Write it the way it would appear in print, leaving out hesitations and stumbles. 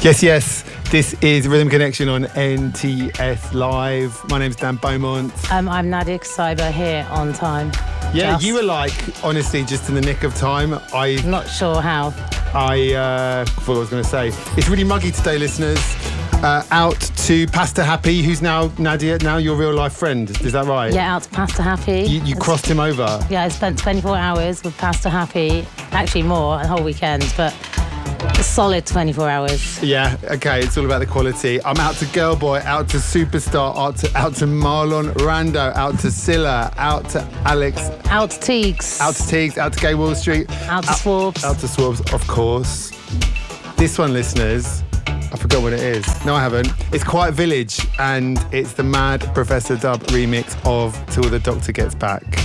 Yes. This is Rhythm Connection on NTS Live. My name's Dan Beaumont. I'm Nadia Cyber here on time. Yeah, you were like, honestly, just in the nick of time. I'm not sure how. I forgot what I was going to say. It's really muggy today, listeners. Out to Pasta Happy, who's now, Nadia, now your real life friend. Is that right? Yeah, out to Pasta Happy. You crossed him over? Yeah, I spent 24 hours with Pasta Happy. Actually more, a whole weekend, but a solid 24 hours. Yeah, okay, it's all about the quality. I'm out to Girl Boy, out to Superstar, out to Marlon Rando, out to Scylla, out to Alex. Out to Teagues. Out to Teagues, out to Gay Wall Street. Out to Swabs. Out to Swabs, of course. This one, listeners, I forgot what it is. No, I haven't. It's Quiet Village, and it's the Mad Professor Dub remix of Till the Doctor Gets Back.